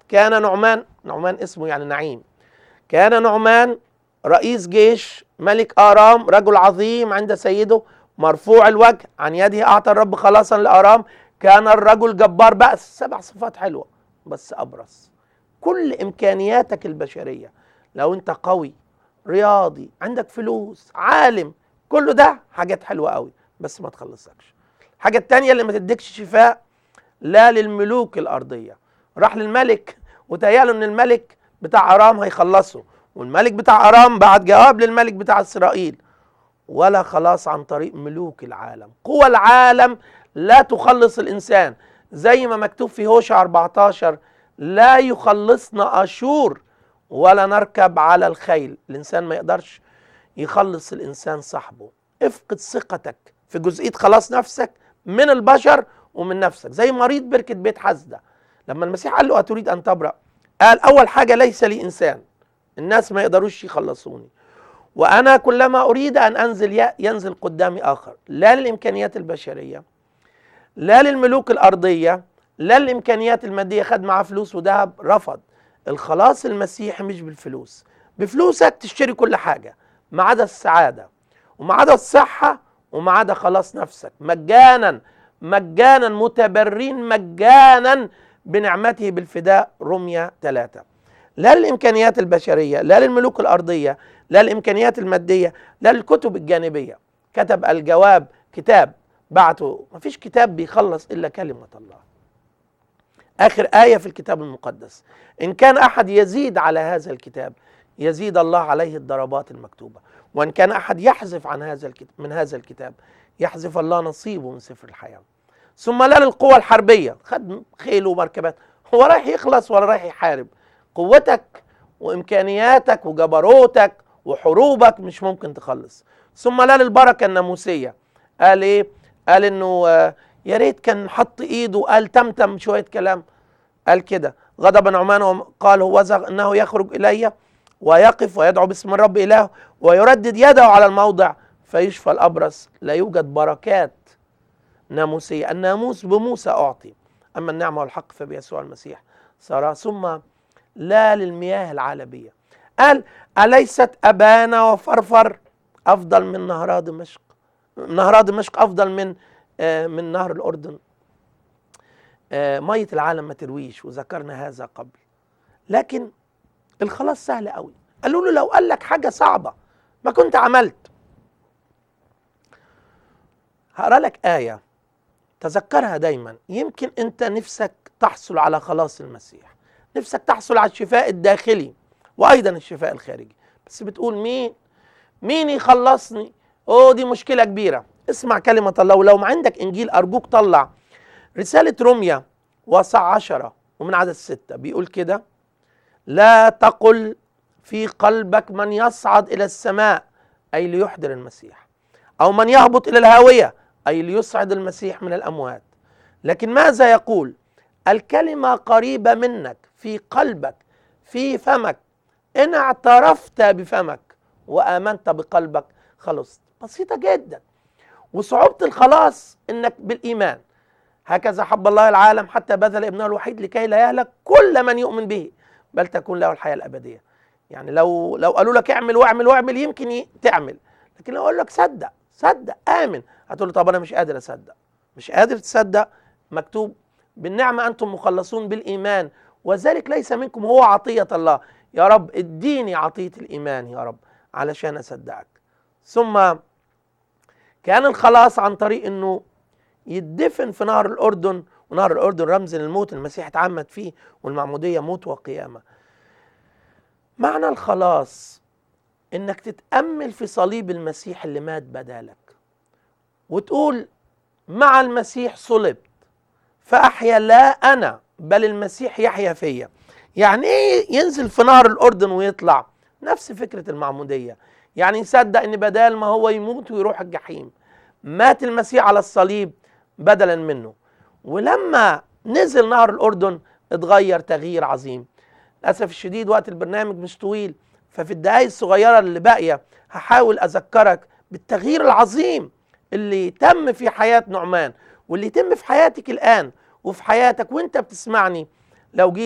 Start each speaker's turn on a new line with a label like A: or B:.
A: كان نعمان اسمه يعني نعيم، كان نعمان رئيس جيش ملك آرام، رجل عظيم عند سيده، مرفوع الوجه، عن يده أعطى الرب خلاصا لآرام، كان الرجل جبار بأس. 7 صفات حلوة بس أبرص. كل إمكانياتك البشرية، لو أنت قوي، رياضي، عندك فلوس، عالم، كله ده حاجات حلوة قوي بس ما تخلصكش. الحاجة التانية اللي ما تديكش شفاء، لا للملوك الأرضية. راح للملك وتهيأله إن الملك بتاع أرام هيخلصه، والملك بتاع أرام بعت جواب للملك بتاع إسرائيل، ولا خلاص عن طريق ملوك العالم. قوى العالم لا تخلص الإنسان، زي ما مكتوب في هوشع 14 لا يخلصنا أشور ولا نركب على الخيل. الإنسان ما يقدرش يخلص الإنسان صاحبه. افقد ثقتك في جزئية خلاص نفسك من البشر ومن نفسك. زي مريض بركة بيت حسدة، لما المسيح قال له أتريد أن تبرأ، قال أول حاجة ليس لي إنسان، الناس ما يقدروش يخلصوني، وأنا كلما أريد أن أنزل ينزل قدامي آخر. لا للإمكانيات البشرية، لا للملوك الأرضية، لا للإمكانيات المادية. خد معاه فلوس وذهب، رفض. الخلاص المسيحي مش بالفلوس. بفلوسك تشتري كل حاجة ما عدا السعادة وما عدا الصحة وما عدا خلاص نفسك، مجانا مجانا متبرين مجانا بنعمته بالفداء. رمية 3. لا للإمكانيات البشرية، لا للملوك الأرضية، لا للإمكانيات المادية، لا للكتب الجانبية. كتب الجواب كتاب بعته، مفيش كتاب بيخلص إلا كلمة الله. آخر آية في الكتاب المقدس، إن كان أحد يزيد على هذا الكتاب يزيد الله عليه الضربات المكتوبة، وإن كان أحد يحذف عن من هذا الكتاب يحذف الله نصيبه من سفر الحياة. ثم لا للقوى الحربية، خد خيل ومركبات، هو رايح يخلص ولا رايح يحارب؟ قوتك وإمكانياتك وجبروتك وحروبك مش ممكن تخلص. ثم لا للبركة الناموسية، قال إيه؟ قال إنه يا ريت كان حط إيده، قال تمتم شوية كلام، قال كده غضب نعمان وقال هو إنه يخرج إلي ويقف ويدعو باسم الرب إله ويردد يده على الموضع فيشفى الأبرص. لا يوجد بركات ناموسية، الناموس بموسى أعطي، أما النعمة والحق فبيسوع المسيح صار. ثم لا للمياه العالمية، قال أليست أبانا وفرفر أفضل من نهر دمشق؟ نهر دمشق أفضل من نهر الأردن. مية العالم ما ترويش، وذكرنا هذا قبل. لكن الخلاص سهل قوي. قالوا له لو قال لك حاجة صعبة ما كنت عملت. هقرأ لك آية تذكرها دايما، يمكن أنت نفسك تحصل على خلاص المسيح، نفسك تحصل على الشفاء الداخلي وأيضا الشفاء الخارجي، بس بتقول مين يخلصني؟ دي مشكلة كبيرة. اسمع كلمة الله. ولو ما عندك إنجيل أرجوك طلع رسالة رمية وصع 10 ومن عدد 6، بيقول كده: لا تقل في قلبك من يصعد إلى السماء أي ليحضر المسيح، أو من يهبط إلى الهاوية أي ليصعد المسيح من الأموات، لكن ماذا يقول؟ الكلمة قريبة منك، في قلبك، في فمك، إن اعترفت بفمك وآمنت بقلبك خلصت. بسيطة جدا. وصعوبة الخلاص إنك بالإيمان. هكذا حب الله العالم حتى بذل ابنه الوحيد لكي لا يهلك كل من يؤمن به بل تكون له الحياة الأبدية. يعني لو قالوا لك اعمل واعمل واعمل يمكن تعمل، لكن لو قالوا لك صدق آمن، هتقول له طب أنا مش قادر أصدق. مش قادر تصدق؟ مكتوب بالنعمة أنتم مخلصون بالإيمان وذلك ليس منكم، هو عطية الله. يا رب اديني عطية الإيمان يا رب علشان أصدقك. ثم كان الخلاص عن طريق أنه يدفن في نهر الأردن، ونهر الأردن رمز للموت، المسيح اتعمد فيه، والمعمودية موت وقيامة. معنى الخلاص انك تتأمل في صليب المسيح اللي مات بدالك وتقول مع المسيح صلبت فأحيا لا أنا بل المسيح يحيا فيا. يعني ايه ينزل في نهر الأردن ويطلع؟ نفس فكرة المعمودية، يعني يصدق ان بدال ما هو يموت ويروح الجحيم مات المسيح على الصليب بدلا منه. ولما نزل نهر الأردن اتغير تغيير عظيم. للأسف الشديد وقت البرنامج مش طويل، ففي الدقائق الصغيرة اللي باقية هحاول أذكرك بالتغيير العظيم اللي تم في حياة نعمان واللي يتم في حياتك الآن وفي حياتك وانت بتسمعني. لو جيت